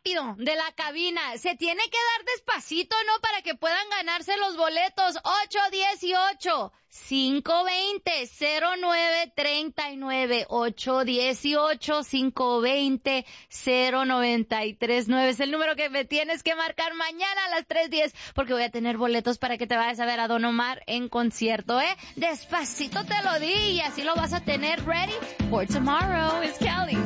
rápido de la cabina. Se tiene que dar despacito, ¿no? Para que puedan ganarse los boletos. 818-520-0939. 818-520-0939. Es el número que me tienes que marcar mañana a las 3:10, porque voy a tener boletos para que te vayas a ver a Don Omar en concierto, ¿eh? Despacito te lo di y así lo vas a tener ready for tomorrow. It's Kelly.